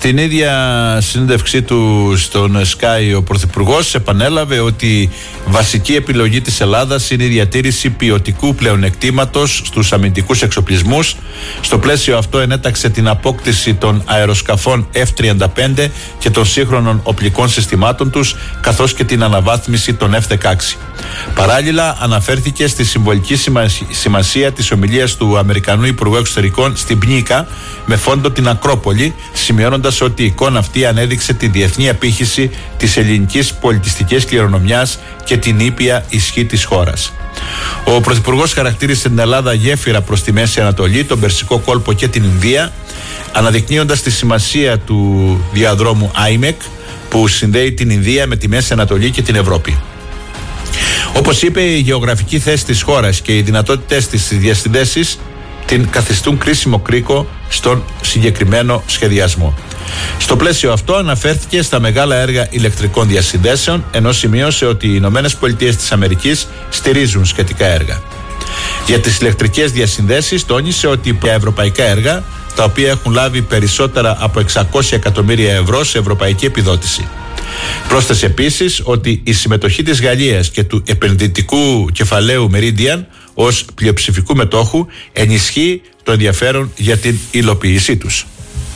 Στην ίδια συνέντευξή του στον Sky, ο Πρωθυπουργός επανέλαβε ότι βασική επιλογή της Ελλάδας είναι η διατήρηση ποιοτικού πλεονεκτήματος στους αμυντικούς εξοπλισμούς. Στο πλαίσιο αυτό ενέταξε την απόκτηση των αεροσκαφών F-35 και των σύγχρονων οπλικών συστημάτων τους, καθώς και την αναβάθμιση των F-16. Παράλληλα, αναφέρθηκε στη συμβολική σημασία της ομιλίας του Αμερικανού Υπουργού Εξωτερικών στην Πνίκα με φόντο την Ακρόπολη, σημειώνοντας ότι η εικόνα αυτή ανέδειξε τη διεθνή απήχηση της ελληνικής πολιτιστικής κληρονομιάς και την ήπια ισχύ της χώρας. Ο Πρωθυπουργός χαρακτήρισε την Ελλάδα γέφυρα προς τη Μέση Ανατολή, τον Περσικό κόλπο και την Ινδία, αναδεικνύοντας τη σημασία του διαδρόμου IMEC που συνδέει την Ινδία με τη Μέση Ανατολή και την Ευρώπη. Όπως είπε, η γεωγραφική θέση της χώρας και οι δυνατότητες της στις διασυνδέσεις την καθιστούν κρίσιμο κρίκο στον συγκεκριμένο σχεδιασμό. Στο πλαίσιο αυτό αναφέρθηκε στα μεγάλα έργα ηλεκτρικών διασυνδέσεων, ενώ σημείωσε ότι οι Ηνωμένες Πολιτείες της Αμερικής στηρίζουν σχετικά έργα. Για τις ηλεκτρικές διασυνδέσεις τόνισε ότι για ευρωπαϊκά έργα, τα οποία έχουν λάβει περισσότερα από 600 εκατομμύρια ευρώ σε ευρωπαϊκή επιδότηση. Πρόσθεσε επίσης ότι η συμμετοχή της Γαλλίας και του επενδυτικού κεφαλαίου Meridian ως πλειοψηφικού μετόχου ενισχύει το ενδιαφέρον για την υλοποίησή τους.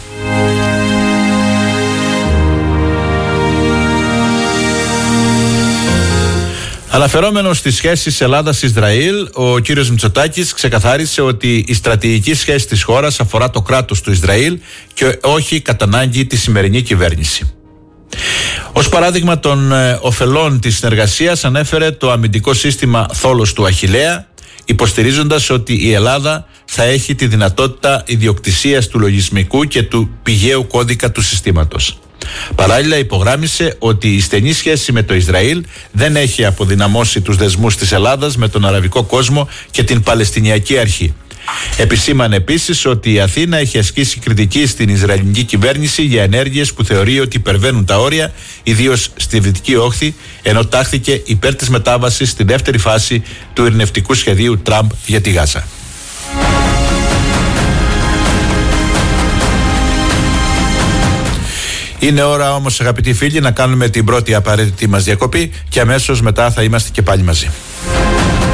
Αναφερόμενος στις σχέσεις Ελλάδας-Ισραήλ, ο κύριος Μητσοτάκης ξεκαθάρισε ότι η στρατηγική σχέση της χώρας αφορά το κράτος του Ισραήλ και όχι κατά ανάγκη τη σημερινή κυβέρνηση. Ως παράδειγμα των ωφελών της συνεργασίας ανέφερε το αμυντικό σύστημα Θόλος του Αχιλλέα, υποστηρίζοντας ότι η Ελλάδα θα έχει τη δυνατότητα ιδιοκτησίας του λογισμικού και του πηγαίου κώδικα του συστήματος. Παράλληλα, υπογράμμισε ότι η στενή σχέση με το Ισραήλ δεν έχει αποδυναμώσει τους δεσμούς της Ελλάδας με τον αραβικό κόσμο και την Παλαιστινιακή Αρχή. Επισήμανε επίσης ότι η Αθήνα έχει ασκήσει κριτική στην Ισραηλινή κυβέρνηση για ενέργειες που θεωρεί ότι υπερβαίνουν τα όρια, ιδίως στη Δυτική Όχθη, ενώ τάχθηκε υπέρ της μετάβασης στη δεύτερη φάση του ειρηνευτικού σχεδίου Τραμπ για τη Γάζα. Είναι ώρα όμως, αγαπητοί φίλοι, να κάνουμε την πρώτη απαραίτητη μας διακοπή και αμέσως μετά θα είμαστε και πάλι μαζί.